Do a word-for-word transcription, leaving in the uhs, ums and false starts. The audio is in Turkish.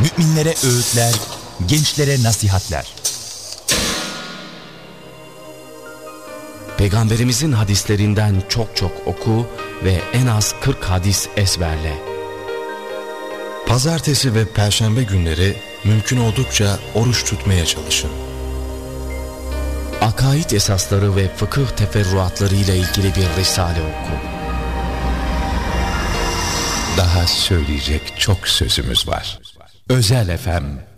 müminlere öğütler, gençlere nasihatler. Peygamberimizin hadislerinden çok çok oku ve en az kırk hadis ezberle. Pazartesi ve Perşembe günleri mümkün oldukça oruç tutmaya çalışın. Akaid esasları ve fıkıh teferruatları ile ilgili bir risale oku. Daha söyleyecek çok sözümüz var. Özel F M